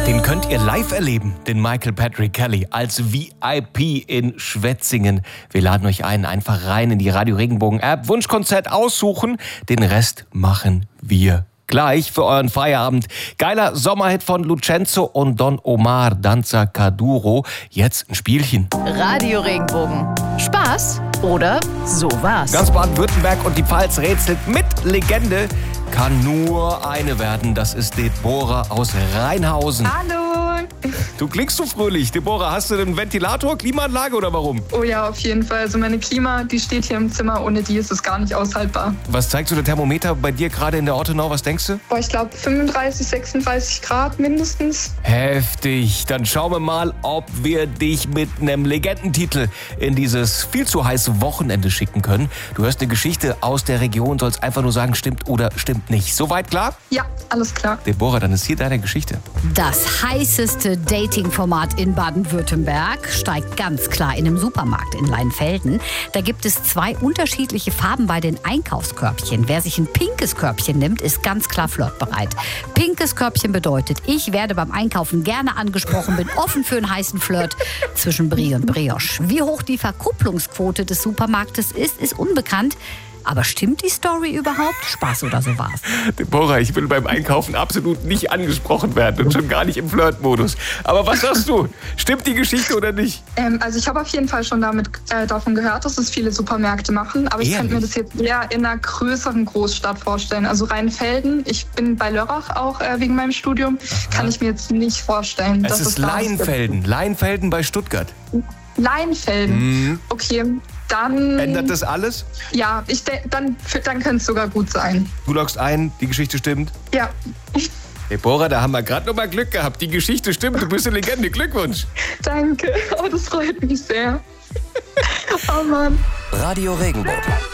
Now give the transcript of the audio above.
Den könnt ihr live erleben, den Michael Patrick Kelly, als VIP in Schwetzingen. Wir laden euch ein, einfach rein in die Radio Regenbogen App, Wunschkonzert aussuchen, den Rest machen wir gleich für euren Feierabend. Geiler Sommerhit von Lucenzo und Don Omar, Danza Kuduro. Jetzt ein Spielchen. Radio Regenbogen. Spaß oder sowas? Ganz Baden-Württemberg und die Pfalz rätselt mit Legende. Kann nur eine werden, das ist Deborah aus Rheinhausen. Hallo! Du klingst so fröhlich. Deborah, hast du einen Ventilator, Klimaanlage oder warum? Oh ja, auf jeden Fall. Also meine Klima, die steht hier im Zimmer. Ohne die ist es gar nicht aushaltbar. Was zeigt so der Thermometer bei dir gerade in der Ortenau? Was denkst du? Boah, ich glaube 35, 36 Grad mindestens. Heftig. Dann schauen wir mal, ob wir dich mit einem Legendentitel in dieses viel zu heiße Wochenende schicken können. Du hörst eine Geschichte aus der Region, sollst einfach nur sagen, stimmt oder stimmt nicht. Soweit klar? Ja, alles klar. Deborah, dann ist hier deine Geschichte. Das heißeste Dating-Format in Baden-Württemberg steigt ganz klar in einem Supermarkt in Leinfelden. Da gibt es 2 unterschiedliche Farben bei den Einkaufskörbchen. Wer sich ein pinkes Körbchen nimmt, ist ganz klar flirtbereit. Pinkes Körbchen bedeutet, ich werde beim Einkaufen gerne angesprochen, bin offen für einen heißen Flirt zwischen Brie und Brioche. Wie hoch die Verkupplungsquote des Supermarktes ist unbekannt. Aber stimmt die Story überhaupt? Spaß oder so war's. Deborah, ich will beim Einkaufen absolut nicht angesprochen werden und schon gar nicht im Flirtmodus. Aber was sagst du? Stimmt die Geschichte oder nicht? Also ich habe auf jeden Fall schon davon gehört, dass es viele Supermärkte machen. Aber ich könnte mir das jetzt eher in einer größeren Großstadt vorstellen. Also Rheinfelden, ich bin bei Lörrach auch wegen meinem Studium, kann ich mir jetzt nicht vorstellen. Es ist Leinfelden. Leinfelden bei Stuttgart. Leinfelden? Okay. Dann ändert das alles? Ja, dann könnte es sogar gut sein. Du loggst ein, die Geschichte stimmt? Ja. Deborah, da haben wir gerade noch mal Glück gehabt. Die Geschichte stimmt, du bist eine Legende. Glückwunsch. Danke, das freut mich sehr. Oh Mann. Radio Regenbogen.